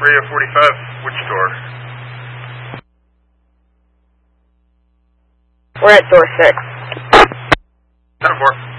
Radio 45, which door? We're at door 6. 10-4.